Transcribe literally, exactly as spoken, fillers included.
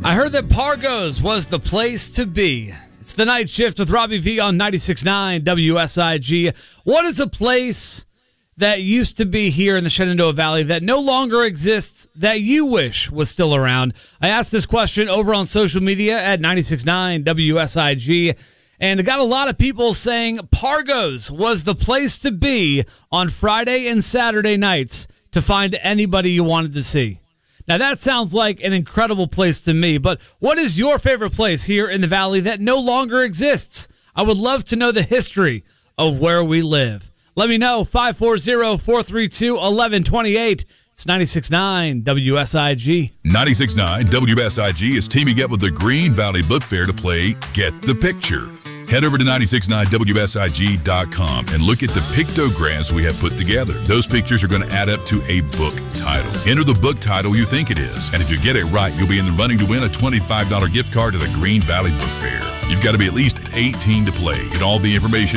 I heard that Pargos was the place to be. It's the night shift with Robbie V on ninety-six point nine W S I G. What is a place that used to be here in the Shenandoah Valley that no longer exists that you wish was still around? I asked this question over on social media at ninety-six point nine W S I G, and I got a lot of people saying Pargos was the place to be on Friday and Saturday nights to find anybody you wanted to see. Now, that sounds like an incredible place to me, but what is your favorite place here in the Valley that no longer exists? I would love to know the history of where we live. Let me know, five four zero, four three two, one one two eight. It's ninety-six point nine W S I G. ninety-six point nine W S I G is teaming up with the Green Valley Book Fair to play Get the Picture. Head over to ninety-six point nine W S I G dot com and look at the pictograms we have put together. Those pictures are going to add up to a book title. Enter the book title you think it is, and if you get it right, you'll be in the running to win a twenty-five dollars gift card to the Green Valley Book Fair. You've got to be at least eighteen to play. Get all the information